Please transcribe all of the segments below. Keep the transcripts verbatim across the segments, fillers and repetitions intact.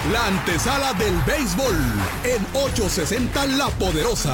la antesala del béisbol en ochocientos sesenta La Poderosa.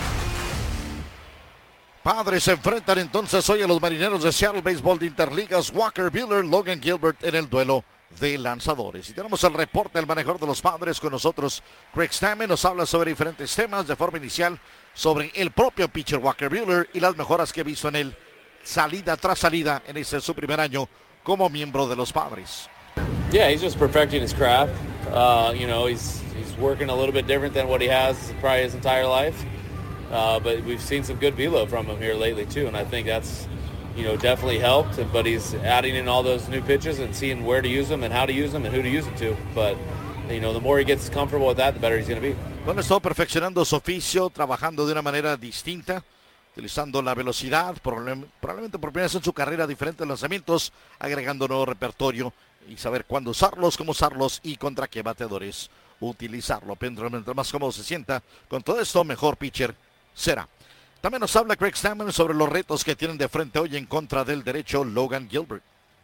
Padres se enfrentan entonces hoy a los Marineros de Seattle. Béisbol de Interligas. Walker Buehler, Logan Gilbert en el duelo de lanzadores. Y tenemos el reporte del manejador de los Padres con nosotros. Craig Stammen nos habla sobre diferentes temas de forma inicial sobre el propio pitcher Walker Buehler y las mejoras que he visto en él salida tras salida en este su primer año como miembro de los Padres. Yeah, he's just perfecting his craft. Uh, you know, he's he's working a little bit different than what he has probably his entire life. Uh, but we've seen some good velo from him here lately too, and I think that's, you know, definitely helped. But he's adding in all those new pitches and seeing where to use them and how to use them and who to use them to. But, you know, the more he gets comfortable with that, the better he's going to be. Bueno, está perfeccionando su oficio, trabajando de una manera distinta, utilizando la velocidad, probablemente por primera vez en su carrera, diferentes lanzamientos, agregando nuevo repertorio y saber cuándo usarlos, cómo usarlos y contra qué bateadores utilizarlo. Pero mientras más cómodo se sienta con todo esto, mejor pitcher será. También nos habla Craig Stammen sobre los retos que tienen de frente hoy en contra del derecho Logan Gilbert.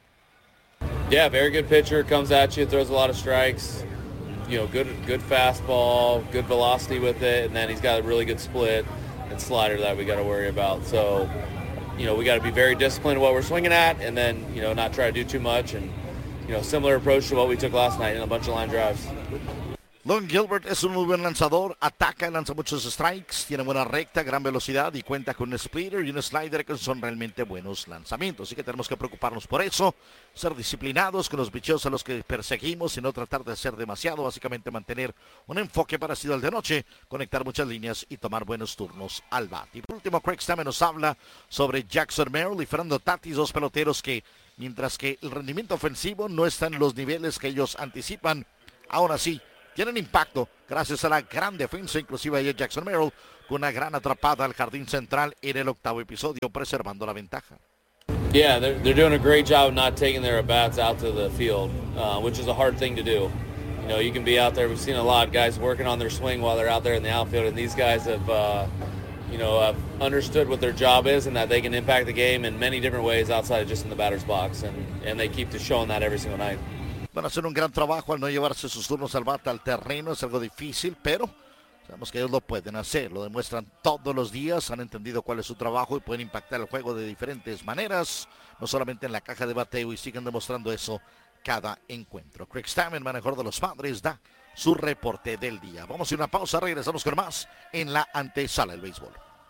Yeah, very good pitcher, comes at you, throws a lot of strikes. You know, good good fastball, good velocity with it, and then he's got a really good split and slider that we got to worry about. So, you know, we got to be very disciplined what we're swinging at, and then, you know, not try to do too much. And, you know, similar approach to what we took last night in a bunch of line drives. Logan Gilbert es un muy buen lanzador, ataca, lanza muchos strikes, tiene buena recta, gran velocidad y cuenta con un splitter y un slider que son realmente buenos lanzamientos. Así que tenemos que preocuparnos por eso, ser disciplinados con los bichos a los que perseguimos y no tratar de hacer demasiado, básicamente mantener un enfoque parecido al de anoche, conectar muchas líneas y tomar buenos turnos al bat. Y por último, Craig Stammen nos habla sobre Jackson Merrill y Fernando Tatis, dos peloteros que, mientras que el rendimiento ofensivo no está en los niveles que ellos anticipan, aún así, tienen impacto gracias a la gran defensa, inclusive de Jackson Merrill, con una gran atrapada al jardín central en el octavo episodio, preservando la ventaja. Yeah, they're, they're doing a great job of not taking their at-bats out to the field, uh, which is a hard thing to do. You know, you can be out there, we've seen a lot of guys working on their swing while they're out there in the outfield, and these guys have, uh, you know, have understood what their job is and that they can impact the game in many different ways outside of just in the batter's box, and, and they keep showing that every single night. Van a hacer un gran trabajo al no llevarse sus turnos al bate al terreno, es algo difícil, pero sabemos que ellos lo pueden hacer, lo demuestran todos los días, han entendido cuál es su trabajo y pueden impactar el juego de diferentes maneras, no solamente en la caja de bateo, y siguen demostrando eso cada encuentro. Craig Stammen, manejador de los Padres, da su reporte del día. Vamos a ir a una pausa, regresamos con más en la antesala del béisbol.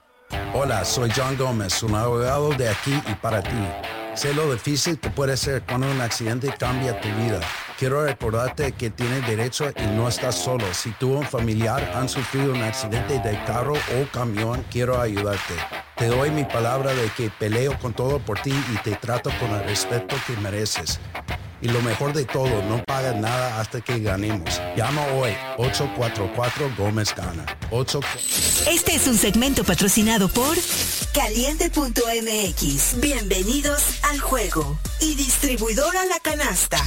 Hola, soy John Gómez, un abogado de aquí y para ti. Sé lo difícil que puede ser cuando un accidente cambia tu vida. Quiero recordarte que tienes derecho y no estás solo. Si tú o un familiar han sufrido un accidente de carro o camión, quiero ayudarte. Te doy mi palabra de que peleo con todo por ti y te trato con el respeto que mereces. Y lo mejor de todo, no pagas nada hasta que ganemos. Llama hoy, ocho cuatro cuatro Gómez Gana. ocho... Este es un segmento patrocinado por Caliente punto M X. Bienvenidos al juego. Y Distribuidora La Canasta.